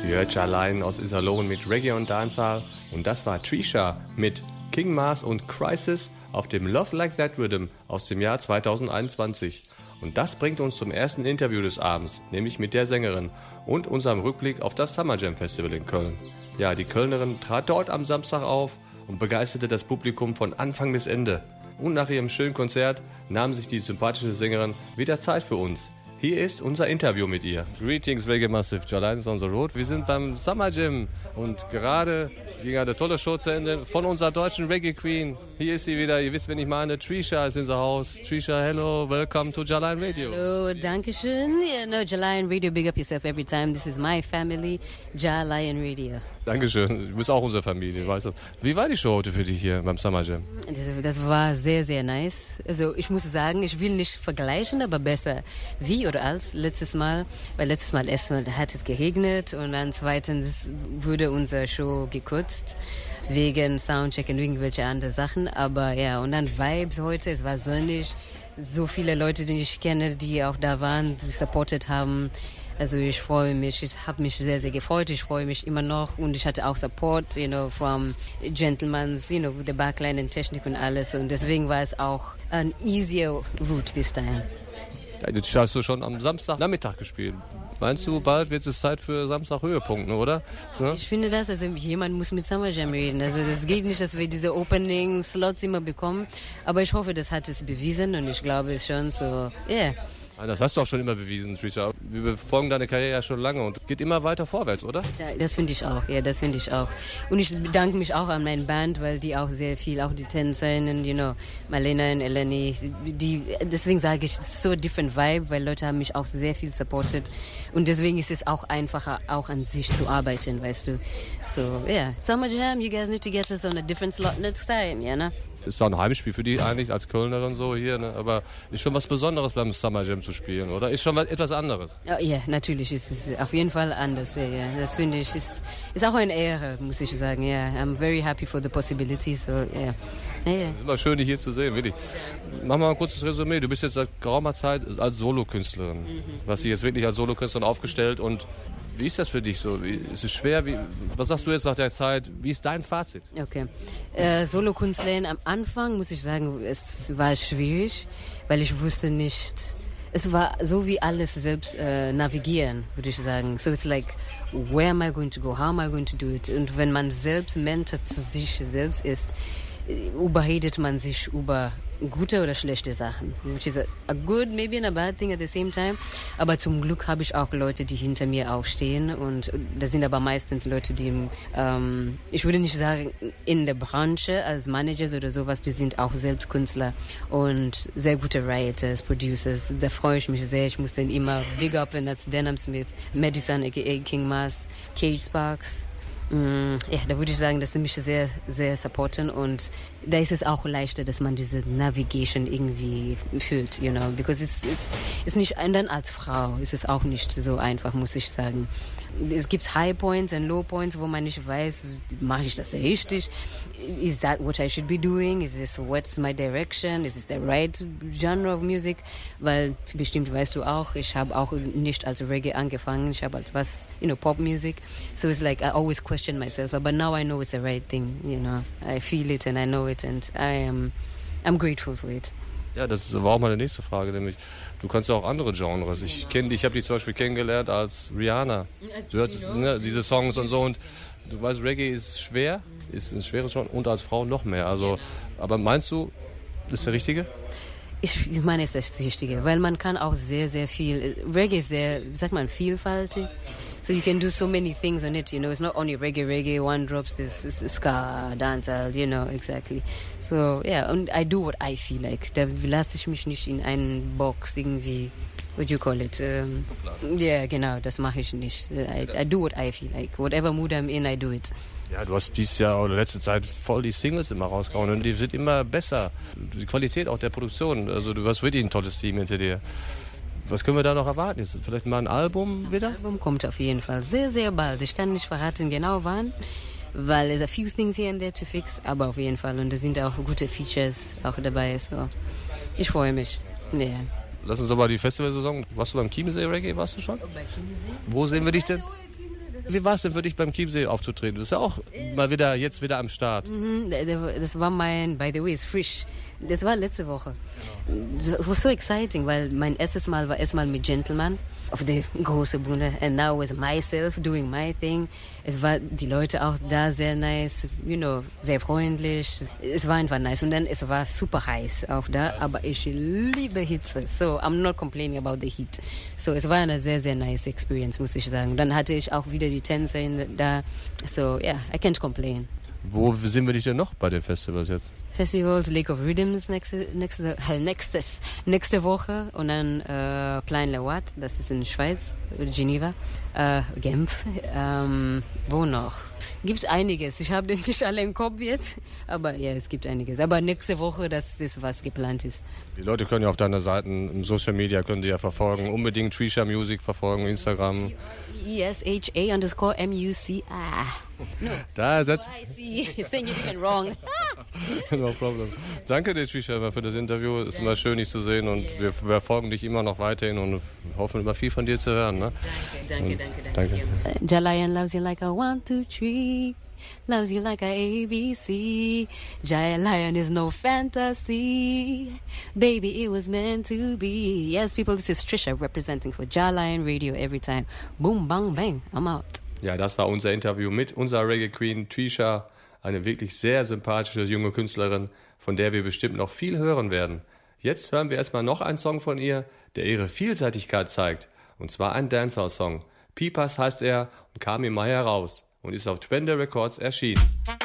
Ihr hört Charline aus Iserlohn mit Reggae und Dancehall und das war Trisha mit King Mars und Crisis auf dem Love Like That Rhythm aus dem Jahr 2021. Und das bringt uns zum ersten Interview des Abends, nämlich mit der Sängerin und unserem Rückblick auf das Summer Jam Festival in Köln. Ja, die Kölnerin trat dort am Samstag auf und begeisterte das Publikum von Anfang bis Ende. Und nach ihrem schönen Konzert nahm sich die sympathische Sängerin wieder Zeit für uns. Hier ist unser Interview mit ihr. Greetings Reggae Massive, Charline is on the road. Wir sind beim Summer Jam und gerade ging eine tolle Show zu Ende von unserer deutschen Reggae Queen. Hier ist sie wieder, ihr wisst, wen ich meine, Trisha ist in the house. Trisha, hello, welcome to Charline Radio. Hello, danke schön. Yeah, no, Charline Radio, big up yourself every time. This is my family, Charline Radio. Dankeschön, du bist auch unsere Familie, weißt du. Wie war die Show heute für dich hier beim Summer Jam? Das war sehr, sehr nice. Also ich muss sagen, ich will nicht vergleichen, aber besser wie oder als letztes Mal. Weil letztes Mal erstmal hat es geregnet und dann zweitens wurde unsere Show gekürzt wegen Soundcheck und irgendwelche andere Sachen. Aber ja, und dann Vibes heute, es war sonnig. So viele Leute, die ich kenne, die auch da waren, die supportet haben. Also ich freue mich, ich habe mich sehr, sehr gefreut, ich freue mich immer noch und ich hatte auch Support, from Gentlemans, with the Backline und Technik und alles und deswegen war es auch an easier route this time. Ja, jetzt hast du schon am Samstagnachmittag gespielt. Meinst du, bald wird es Zeit für Samstag-Höhepunkte, oder? So? Ich finde das, also jemand muss mit Summer Jam reden. Also das geht nicht, dass wir diese Opening-Slots immer bekommen, aber ich hoffe, das hat es bewiesen und ich glaube es schon so, yeah. Das hast du auch schon immer bewiesen, Trisha. Wir verfolgen deine Karriere ja schon lange und geht immer weiter vorwärts, oder? Ja, das finde ich auch, ja, das finde ich auch. Und ich bedanke mich auch an meine Band, weil die auch sehr viel, auch die Tänzerinnen, Marlena und Eleni, deswegen sage ich, es ist so ein different vibe, weil Leute haben mich auch sehr viel supportet und deswegen ist es auch einfacher, auch an sich zu arbeiten, weißt du. So, yeah, Summer Jam, you guys need to get us on a different slot next time, yeah, ne? Ist auch ein Heimspiel für die eigentlich als Kölnerin so hier, ne? Aber ist schon was Besonderes beim Summer Jam zu spielen, oder? Ist schon etwas anderes? Ja, natürlich ist es auf jeden Fall anders. Ja. Das finde ich ist auch eine Ehre, muss ich sagen. Ja, I'm very happy for the possibility. So, yeah. Es ist immer schön, dich hier zu sehen, wirklich. Mach mal ein kurzes Resümee. Du bist jetzt seit geraumer Zeit als Solokünstlerin. Du hast dich jetzt wirklich als Solokünstlerin aufgestellt und wie ist das für dich so? Ist es schwer? Was sagst du jetzt nach der Zeit? Wie ist dein Fazit? Okay. Solokünstlerin am Anfang, muss ich sagen, es war schwierig, weil ich wusste nicht, es war so wie alles selbst navigieren, würde ich sagen. So it's like, where am I going to go? How am I going to do it? Und wenn man selbst Mentor zu sich selbst ist, überredet man sich über gute oder schlechte Sachen, which is a good, maybe a bad thing at the same time. Aber zum Glück habe ich auch Leute, die hinter mir auch stehen und das sind aber meistens Leute, die ich würde nicht sagen in der Branche als Managers oder sowas, die sind auch selbst Künstler und sehr gute Writers, Producers. Da freue ich mich sehr. Ich muss dann immer big up and that's Denham Smith, Madison aka King Mars, Cage Sparks. Ja, da würde ich sagen, dass sie mich sehr, sehr supporten und da ist es auch leichter, dass man diese Navigation irgendwie fühlt, because es ist nicht, und dann als Frau ist es auch nicht so einfach, muss ich sagen. Es gibt High Points und Low Points, wo man nicht weiß, mache ich das richtig? Is that what I should be doing? Is this what's my direction? Is this the right genre of music? Weil bestimmt weißt du auch, ich habe auch nicht als Reggae angefangen, ich habe als Pop music. So it's like I always question myself, but now I know it's the right thing, I feel it and I know it and I'm grateful for it. Ja, das war auch meine nächste Frage, nämlich du kannst ja auch andere Genres. Ich habe dich zum Beispiel kennengelernt als Rihanna. Du hörst diese Songs und so und du weißt, Reggae ist schwer, ist ein schweres Genre und als Frau noch mehr. Also, aber meinst du, das ist der Richtige? Ich meine, es ist das Richtige, weil man kann auch sehr, sehr viel, Reggae ist sehr, wie sagt man, vielfältig. So you can do so many things on it, it's not only reggae, one drops this ska, dancehall, exactly. So, yeah, and I do what I feel like. Da lasse ich mich nicht in einen Box irgendwie, what do you call it? Yeah, genau, das mache ich nicht. I do what I feel like. Whatever mood I'm in, I do it. Ja, du hast dieses Jahr oder letzte Zeit voll die Singles immer rausgehauen und die sind immer besser. Die Qualität auch der Produktion, also du hast wirklich ein tolles Team hinter dir. Was können wir da noch erwarten? Ist vielleicht mal ein Album wieder? Ein Album kommt auf jeden Fall sehr, sehr bald. Ich kann nicht verraten genau wann, weil es a few things here and there to fix, aber auf jeden Fall. Und da sind auch gute Features auch dabei. So. Ich freue mich. Yeah. Lass uns aber die Festivalsaison. Warst du beim Chiemsee Reggae? Warst du schon? Bei Chiemsee? Wo sehen wir dich denn? Wie war es denn für dich beim Chiemsee aufzutreten? Du bist ja auch mal jetzt wieder am Start. Das war by the way, ist frisch. Das war letzte Woche. It was so exciting, weil mein erstes Mal war erstmal mit Gentleman auf der großen Bühne. And now was myself doing my thing. Es war die Leute auch da sehr nice, sehr freundlich. Es war einfach nice. Und dann, es war super heiß auch da, aber ich liebe Hitze. So, I'm not complaining about the heat. So, es war eine sehr, sehr nice Experience, muss ich sagen. Dann hatte ich auch wieder die Tänzer da. So, yeah, I can't complain. Wo sehen wir dich denn noch bei den Festivals jetzt? Festivals, Lake of Rhythms nächste Woche und dann Plain Le Watt, das ist in Schweiz, Geneva, Genf, wo noch? Gibt einiges, ich habe nicht alle im Kopf jetzt, aber ja, es gibt einiges. Aber nächste Woche, das ist, was geplant ist. Die Leute können ja auf deiner Seite, im Social Media können die ja verfolgen, unbedingt Trisha Music verfolgen, Instagram. ESHA_MUCI. No. Da ersetzt. I see. You're saying it even wrong. No problem. Danke dir, Trisha, für das Interview. Es ist immer schön, dich zu sehen und wir verfolgen dich immer noch weiterhin und hoffen immer viel von dir zu hören. Ne? Danke. Jalayan loves you like a 1, 2, 3. Loves you like a ABC. Giant Lion is no fantasy. Baby, it was meant to be. Yes, people, this is Trisha representing for Giant Lion Radio every time. Boom, bang, bang. I'm out. Ja, das war unser Interview mit unserer Reggae Queen Trisha. Eine wirklich sehr sympathische junge Künstlerin, von der wir bestimmt noch viel hören werden. Jetzt hören wir erstmal noch einen Song von ihr, der ihre Vielseitigkeit zeigt. Und zwar ein Dancehall-Song. Peepers heißt er und kam im Mai heraus und ist auf Twende Records erschienen.